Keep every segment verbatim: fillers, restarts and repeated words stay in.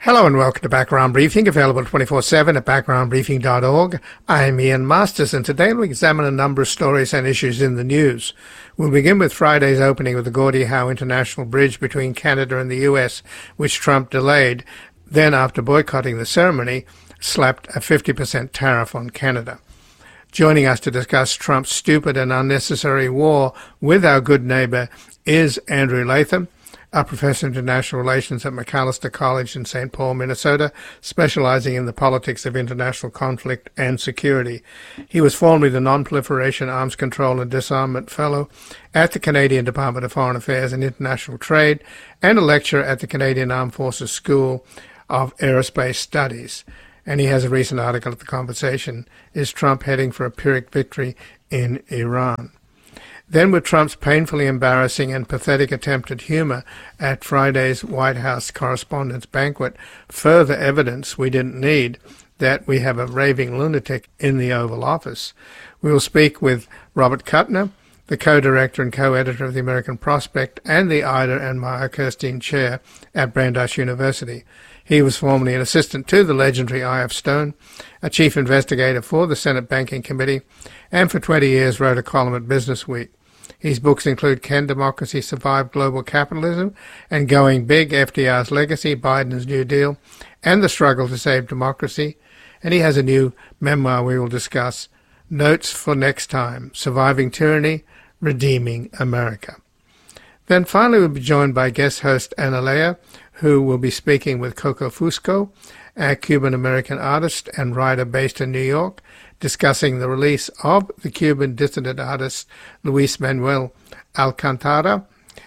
Hello and welcome to Background Briefing, available twenty-four seven at background briefing dot org. I'm Ian Masters, and today we'll examine a number of stories and issues in the news. We'll begin with Friday's opening of the Gordie Howe International Bridge between Canada and the U S, which Trump delayed, then after boycotting the ceremony, slapped a fifty percent tariff on Canada. Joining us to discuss Trump's stupid and unnecessary war with our good neighbour is Andrew Latham, a professor of international relations at Macalester College in Saint Paul, Minnesota, specializing in the politics of international conflict and security. He was formerly the Non-Proliferation, Arms Control and Disarmament Fellow at the Canadian Department of Foreign Affairs and International Trade and a lecturer at the Canadian Armed Forces School of Aerospace Studies. And he has a recent article at The Conversation, Is Trump Heading for a Pyrrhic Victory in Iran? Then, with Trump's painfully embarrassing and pathetic attempt at humor at Friday's White House Correspondents' Banquet, further evidence we didn't need that we have a raving lunatic in the Oval Office. We will speak with Robert Kuttner, the co-director and co-editor of the American Prospect and the Ida and Meyer Kirstein Chair at Brandeis University. He was formerly an assistant to the legendary I F Stone, a chief investigator for the Senate Banking Committee, and for twenty years wrote a column at Business Week. His books include Can Democracy Survive Global Capitalism? And Going Big, F D R's Legacy, Biden's New Deal, and The Struggle to Save Democracy. And he has a new memoir we will discuss, Notes for Next Time, Surviving Tyranny, Redeeming America. Then finally we'll be joined by guest host Ana Lea, who will be speaking with Coco Fusco, a Cuban-American artist and writer based in New York, discussing the release of the Cuban dissident artist Luis Manuel Alcantara,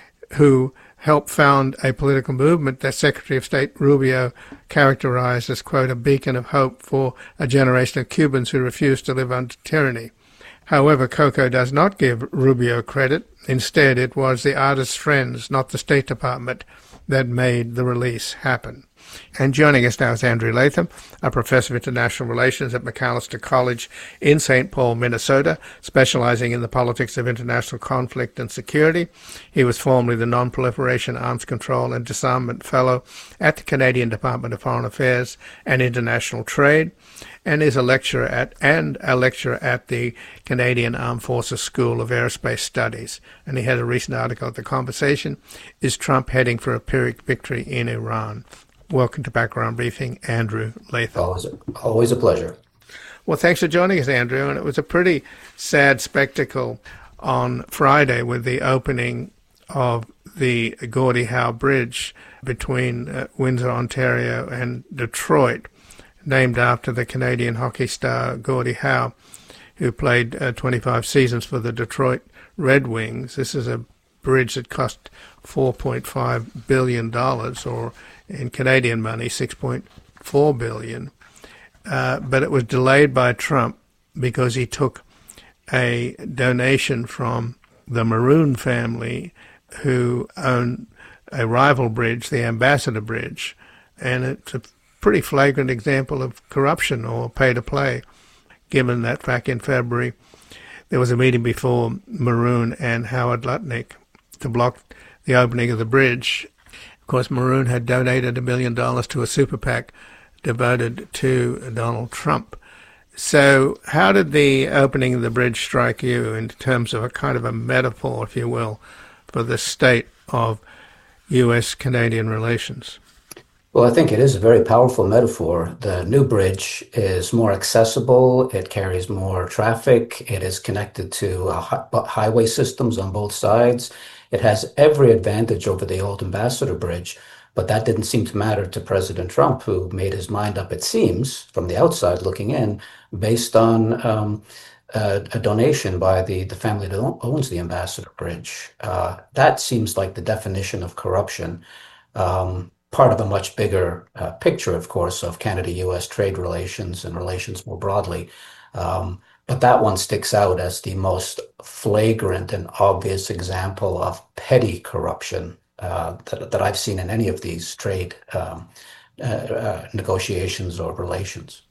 who helped found a political movement that Secretary of State Rubio characterized as, quote, a beacon of hope for a generation of Cubans who refuse to live under tyranny. However, Coco does not give Rubio credit. Instead, it was the artist's friends, not the State Department, that made the release happen. And joining us now is Andrew Latham, a professor of international relations at Macalester College in Saint Paul, Minnesota, specializing in the politics of international conflict and security. He was formerly the Non-Proliferation, Arms Control and Disarmament Fellow at the Canadian Department of Foreign Affairs and International Trade, and is a lecturer at and a lecturer at the Canadian Armed Forces School of Aerospace Studies. And he had a recent article at The Conversation, Is Trump Heading for a Pyrrhic Victory in Iran? Welcome to Background Briefing, Andrew Latham. Always, always a pleasure. Well, thanks for joining us, Andrew. And it was a pretty sad spectacle on Friday with the opening of the Gordie Howe Bridge between uh, Windsor, Ontario and Detroit, named after the Canadian hockey star Gordie Howe, who played uh, twenty-five seasons for the Detroit Red Wings. This is a bridge that cost four point five billion dollars, or in Canadian money, six point four billion dollars. Uh, but it was delayed by Trump because he took a donation from the Maroon family, who own a rival bridge, the Ambassador Bridge. And it's a pretty flagrant example of corruption or pay-to-play, given that back in February there was a meeting before Maroon and Howard Lutnick to block the opening of the bridge. Of course, Maroon had donated a million dollars to a super PAC devoted to Donald Trump. So how did the opening of the bridge strike you in terms of a kind of a metaphor, if you will, for the state of U S Canadian relations? Well, I think it is a very powerful metaphor. The new bridge is more accessible. It carries more traffic. It is connected to uh, hi- highway systems on both sides. It has every advantage over the old Ambassador Bridge, but that didn't seem to matter to President Trump, who made his mind up, it seems, from the outside looking in, based on um, a, a donation by the, the family that owns the Ambassador Bridge. Uh, that seems like the definition of corruption. Um, part of a much bigger uh, picture, of course, of Canada-U S trade relations and relations more broadly. Um, but that one sticks out as the most flagrant and obvious example of petty corruption uh, that, that I've seen in any of these trade um, uh, uh, negotiations or relations.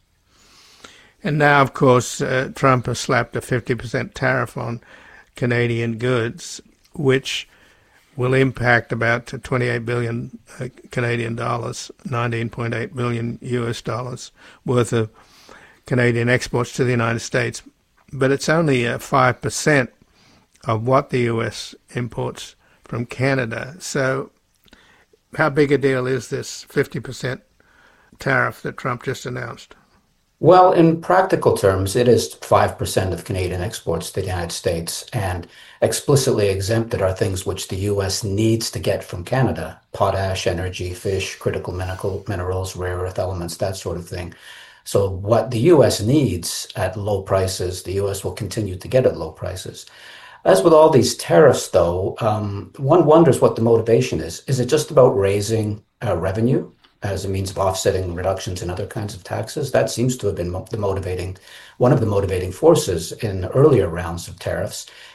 And now, of course, uh, Trump has slapped a fifty percent tariff on Canadian goods, which will impact about twenty-eight billion uh, Canadian dollars, nineteen point eight billion U S dollars worth of Canadian exports to the United States. But it's only uh, five percent of what the U S imports from Canada. So how big a deal is this fifty percent tariff that Trump just announced? Well, in practical terms, it is five percent of Canadian exports to the United States, and explicitly exempted are things which the U S needs to get from Canada: potash, energy, fish, critical minerals, rare earth elements, that sort of thing. So what the U S needs at low prices, the U S will continue to get at low prices. As with all these tariffs, though, um, one wonders what the motivation is. Is it just about raising uh, revenue as a means of offsetting reductions in other kinds of taxes? That seems to have been mo- the motivating, one of the motivating forces in earlier rounds of tariffs.